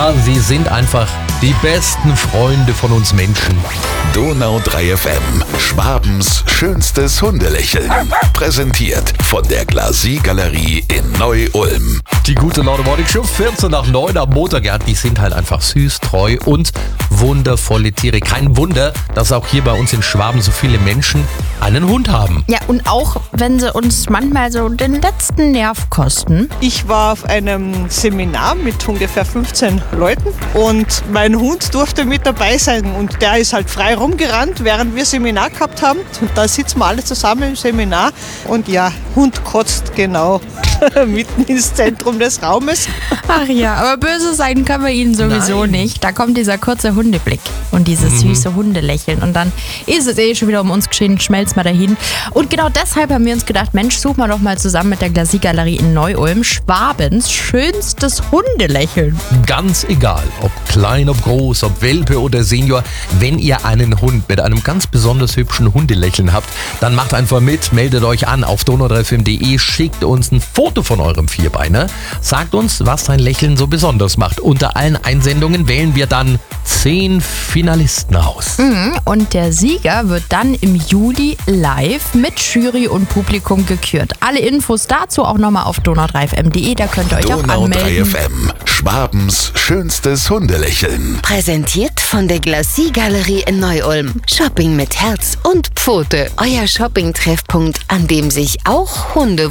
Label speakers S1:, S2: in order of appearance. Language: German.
S1: Ja, sie sind einfach die besten Freunde von uns Menschen.
S2: Donau 3 FM, Schwabens schönstes Hundelächeln. Präsentiert von der Glasie-Galerie in Neu-Ulm.
S1: Die gute Laune Morning Show, 14 nach 9 am Montag. Ja, die sind halt einfach süß, treu und wundervolle Tiere. Kein Wunder, dass auch hier bei uns in Schwaben so viele Menschen einen Hund haben.
S3: Ja, und auch wenn sie uns manchmal so den letzten Nerv kosten.
S4: Ich war auf einem Seminar mit ungefähr 15 Leuten und mein Hund durfte mit dabei sein und der ist halt frei rumgerannt, während wir Seminar gehabt haben. Und da sitzen wir alle zusammen im Seminar und ja, Hund kotzt genau mitten ins Zentrum des Raumes.
S3: Ach ja, aber böse sein können wir ihnen sowieso nicht. Da kommt dieser kurze Hundeblick und dieses süße Hundelächeln und dann ist es schon wieder um uns geschehen, schmelzt mal dahin. Und genau deshalb haben wir uns gedacht, Mensch, suchen wir doch mal zusammen mit der Glasie-Galerie in Neu-Ulm Schwabens schönstes Hundelächeln.
S1: Ganz egal, ob klein, ob groß, ob Welpe oder Senior, wenn ihr einen Hund mit einem ganz besonders hübschen Hundelächeln habt, dann macht einfach mit, meldet euch an auf donau3fm.de, schickt uns ein Foto von eurem Vierbeiner, sagt uns, was sein Lächeln so besonders macht. Unter allen Einsendungen wählen wir dann 10 Finalisten aus.
S3: Und der Sieger wird dann im Juli live mit Jury und Publikum gekürt. Alle Infos dazu auch nochmal auf donau3fm.de, da könnt ihr euch auch
S2: Donau 3
S3: anmelden.
S2: FM, Schwabens schönstes Hundelächeln.
S5: Präsentiert von der Glasie-Galerie in Neu-Ulm. Shopping mit Herz und Pfote. Euer Shopping-Treffpunkt, an dem sich auch Hunde